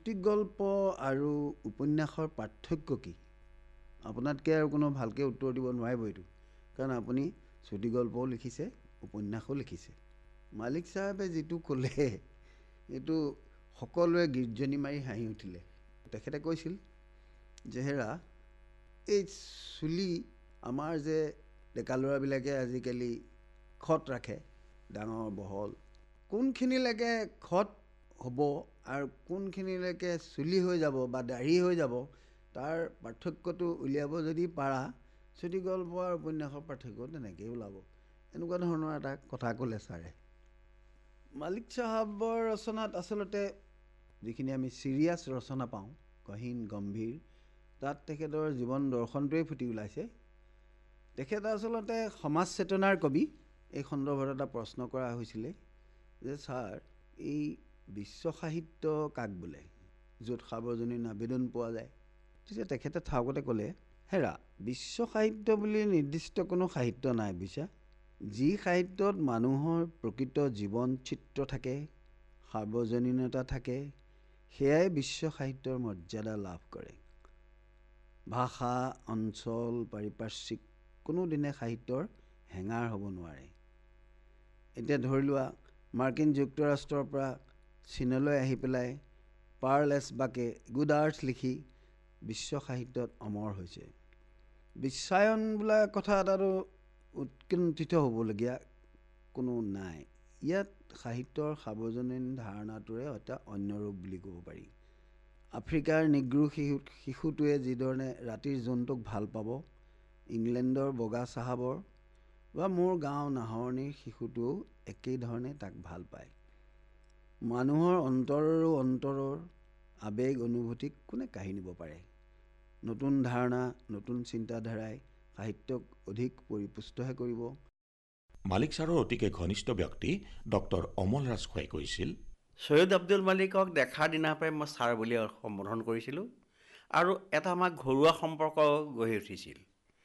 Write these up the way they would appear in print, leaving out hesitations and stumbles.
চুটিগল্প আৰু উপন্যাসৰ পাৰ্থক্য কি? আপোনাতকৈ আৰু কোনো ভালকৈ উত্তৰ দিব নোৱাৰিব এইটো, কাৰণ আপুনি চুটিগল্পও লিখিছে, উপন্যাসো লিখিছে। মালিক চাহাবে যিটো ক'লে এইটো সকলোৱে গীৰ্জনী মাৰি হাঁহি উঠিলে। তেখেতে কৈছিল যে হেৰা, এই চুলি আমাৰ যে ডেকা ল'ৰাবিলাকে আজিকালি খট ৰাখে, ডাঙৰ বহল, কোনখিনিলৈকে খট হ'ব আৰু কোনখিনিলৈকে চুলি হৈ যাব বা দাঢ়ি হৈ যাব, তাৰ পাৰ্থক্যটো উলিয়াব যদি পাৰা, চুটিগল্প আৰু উপন্যাসৰ পাৰ্থক্য তেনেকেই ওলাব। এনেকুৱা ধৰণৰ এটা কথা ক'লে ছাৰে। মালিক চাহাবৰ ৰচনাত আচলতে যিখিনি আমি চিৰিয়াছ ৰচনা পাওঁ, গহীন গম্ভীৰ, তাত তেখেতৰ জীৱন দৰ্শনটোৱেই ফুটি ওলাইছে। তেখেত আচলতে সমাজ চেতনাৰ কবি। এই সন্দৰ্ভত এটা প্ৰশ্ন কৰা হৈছিলে যে ছাৰ, এই বিশ্ব সাহিত্য কাক বোলে, য'ত সাৰ্বজনীন আবেদন পোৱা যায়? তেতিয়া তেখেতে ঠাউকতে ক'লে, হেৰা, বিশ্ব সাহিত্য বুলি নিৰ্দিষ্ট কোনো সাহিত্য নাই বুজিছা। যি সাহিত্যত মানুহৰ প্ৰকৃত জীৱন চিত্ৰ থাকে, সাৰ্বজনীনতা থাকে, সেয়াই বিশ্ব সাহিত্যৰ মৰ্যাদা লাভ কৰে। ভাষা, অঞ্চল, পাৰিপাৰ্শ্বিক কোনোদিনে সাহিত্যৰ হেঙাৰ হ'ব নোৱাৰে। এতিয়া ধৰি লোৱা, মাৰ্কিন যুক্তৰাষ্ট্ৰৰ পৰা চীনলৈ আহি পেলাই পাৰ্ল এছ বাকে গুড আৰ্থ লিখি বিশ্ব সাহিত্যত অমৰ হৈছে। বিশ্বায়ন বোলা কথা এটাতো উৎকণ্ঠিত হ'বলগীয়া কোনো নাই। ইয়াত সাহিত্যৰ সাৰ্বজনীন ধাৰণাটোৰে এটা অন্য ৰূপ বুলি ক'ব পাৰি। আফ্ৰিকাৰ নিগ্ৰো শিশুটোৱে যিধৰণে ৰাতিৰ জোনটোক ভাল পাব, ইংলেণ্ডৰ বগা চাহাবৰ বা মোৰ গাঁও নাহৰণিৰ শিশুটোৱেও একেই ধৰণে তাক ভাল পায়। মানুহৰ অন্তৰৰো অন্তৰৰ আৱেগ অনুভূতিক কোনে কাঢ়ি নিব পাৰে? নতুন ধাৰণা, নতুন চিন্তাধাৰাই সাহিত্যক অধিক পৰিপুষ্টহে কৰিব। মালিক ছাৰৰ অতিকে ঘনিষ্ঠ ব্যক্তি ডক্টৰ অমল ৰাজখোৱাই কৈছিল, সৈয়দ আব্দুল মালিকক দেখাৰ দিনাৰ পৰাই মই ছাৰ বুলি সম্বোধন কৰিছিলোঁ আৰু এটা আমাক ঘৰুৱা সম্পৰ্ক গঢ়ি উঠিছিল।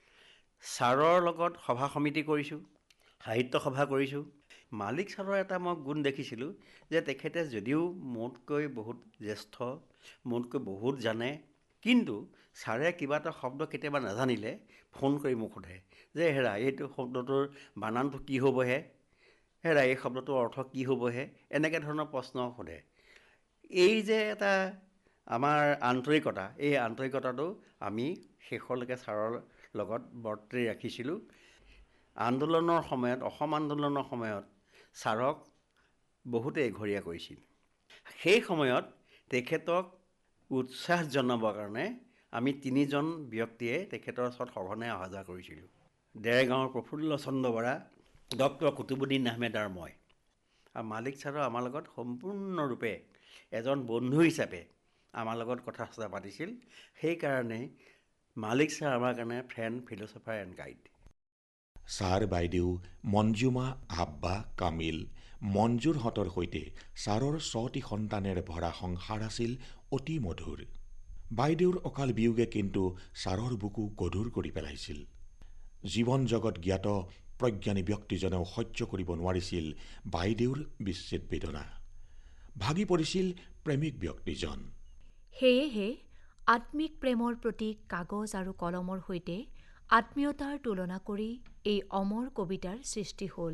ছাৰৰ লগত সভা সমিতি কৰিছোঁ, সাহিত্য সভা কৰিছোঁ। মালিক ছাৰৰ এটা মই গুণ দেখিছিলোঁ যে তেখেতে যদিও মোতকৈ বহুত জ্যেষ্ঠ, মোতকৈ বহুত জানে, কিন্তু ছাৰে কিবা এটা শব্দ কেতিয়াবা নাজানিলে ফোন কৰি মোক সোধে যে হেৰা, এইটো শব্দটোৰ বানানটো কি হ'বহে, হেৰা, এই শব্দটোৰ অৰ্থ কি হ'বহে, এনেকৈ ধৰণৰ প্ৰশ্ন সোধে। এই যে এটা আমাৰ আন্তৰিকতা, এই আন্তৰিকতাটো আমি শেষলৈকে ছাৰৰ লগত বৰ্তাই ৰাখিছিলোঁ। আন্দোলনৰ সময়ত, অসম আন্দোলনৰ সময়ত ছাৰক বহুতে এঘৰীয়া কৰিছিল। সেই সময়ত তেখেতক উৎসাহ জনাবৰ কাৰণে আমি 3জন ব্যক্তিয়ে তেখেতৰ ওচৰত সঘনাই অহা যোৱা কৰিছিলোঁ। দেৰগাঁৱৰ প্ৰফুল্ল চন্দ্ৰ বৰা, ডক্টৰ কুতুবুদ্দিন আহমেদ আৰু মই। আৰু মালিক ছাৰৰ আমাৰ লগত সম্পূৰ্ণৰূপে এজন বন্ধু হিচাপে আমাৰ লগত কথা চথা পাতিছিল। সেইকাৰণে মালিক ছাৰ আমাৰ কাৰণে friend, philosopher and guide. Sir বাইদেউ মঞ্জুমা, আব্বা, কামিল, মঞ্জুৰহঁতৰ সৈতে ছাৰৰ 6টি সন্তানেৰে ভৰা সংসাৰ আছিল অতি মধুৰ। বাইদেউৰ অকাল বিয়োগে কিন্তু ছাৰৰ বুকু গধুৰ কৰি পেলাইছিল। জীৱন জগত জ্ঞাত প্ৰজ্ঞানী ব্যক্তিজনেও সহ্য কৰিব নোৱাৰিছিল বাইদেউৰ বিচ্ছেদ বেদনা। ভাগি পৰিছিল প্ৰেমিক ব্যক্তিজন। সেয়েহে আত্মিক প্ৰেমৰ প্ৰতি কাগজ আৰু কলমৰ সৈতে আত্মীয়তাৰ তুলনা কৰি এই অমৰ কবিতাৰ সৃষ্টি হ'ল।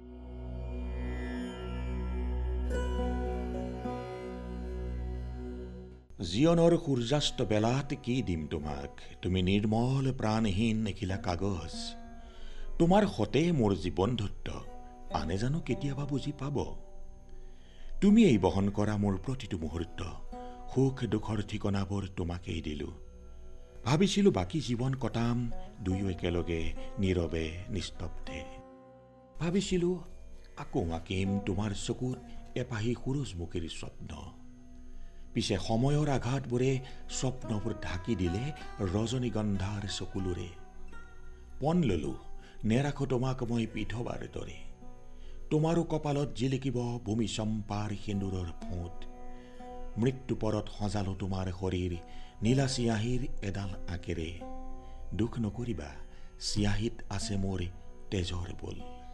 জীৱনৰ সূৰ্যাস্ত বেলাত কি দিম তোমাক, তুমি নিৰ্মল প্ৰাণহীন এখিলা কাগজ। তোমাৰ সতে মোৰ জীৱন ধূৰ্ত, আনে জানো কেতিয়াবা বুজি পাব। তুমিয়েই বহন কৰা মোৰ প্ৰতিটো মুহূৰ্ত, সুখ দুখৰ ঠিকনাবোৰ তোমাকেই দিলোঁ। ভাবিছিলোঁ বাকী জীৱন কটাম দুয়ো একেলগে নীৰৱে নিস্তব্ধে। ভাবিছিলোঁ আকৌ আঁকিম তোমাৰ চকুত এপাহি সূৰজমুখীৰ স্বপ্ন। পিছে সময়ৰ আঘাতবোৰে স্বপ্নবোৰ ঢাকি দিলে ৰজনীগন্ধাৰ চকুলোৰে। পণ ললোঁ নেৰাখো তোমাক মই বিধৱাৰ দৰে, তোমাৰো কপালত জিলিকিব ভূমিচম্পাৰ সেন্দুৰৰ ফোঁট। মৃত্যুপৰত সজালো তোমাৰ শৰীৰ নীলা চিয়াহীৰ এডাল আঁকেৰে। দুখ নকৰিবা, চিয়াহীত আছে মোৰ তেজৰ বোল।